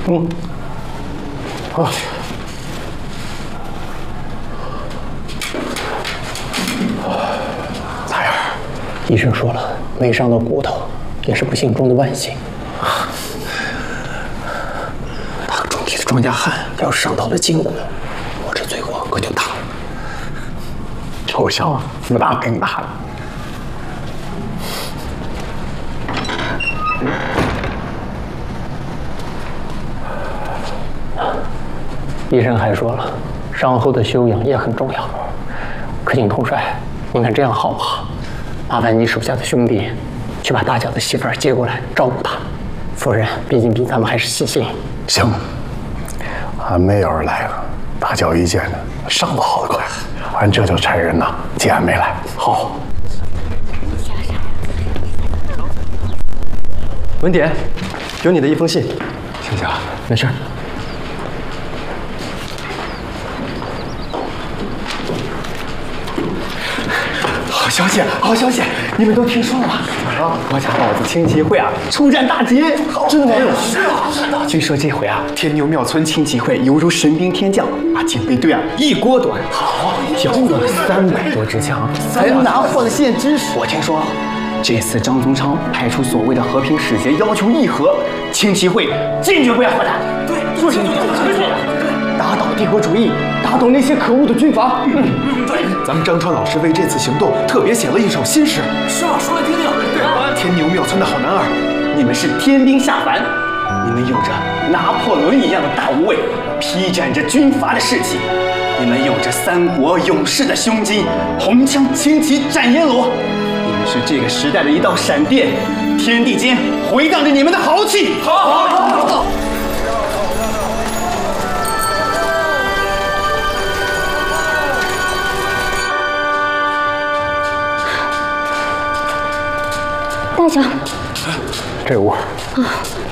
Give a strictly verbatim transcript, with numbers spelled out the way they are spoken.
嗯。哦。大眼，医生说了，没伤到骨头，也是不幸中的万幸。打个重体的庄稼汉，要是伤到了筋骨，我这罪过可就大了。臭小子，不大更大了。 医生还说了，伤后的休养也很重要。可景统帅，您看这样好不好？麻烦你手下的兄弟，去把大脚的媳妇儿接过来照顾她。夫人毕竟比咱们还是细心。 行，俺妹要是来了，大脚一见呢，伤得好得快，俺这就差人呐接俺妹来。 好。 文典，有你的一封信。 谢谢啊，没事。 好消息，好消息！你们都听说了吗？啊，我家老子青旗会啊，出战大捷！真的？是啊。据说这回啊，天牛庙村青旗会犹如神兵天降，把警备队啊一锅端。好，缴获了三百多支枪，还拿获了县知府。我听说，这次张宗昌派出所谓的和平使节，要求议和，青旗会坚决不要和谈。对，就是你这么说的。 打倒帝国主义，打倒那些可恶的军阀。嗯，对，咱们张川老师为这次行动特别写了一首新诗。是吗？说来听听。对，天牛庙村的好男儿，你们是天兵下凡，你们有着拿破仑一样的大无畏，披展着军阀的士气，你们有着三国勇士的胸襟，红枪轻骑斩阎罗，你们是这个时代的一道闪电，天地间回荡着你们的豪气。好，好，好，好。 大脚， 这屋。 啊。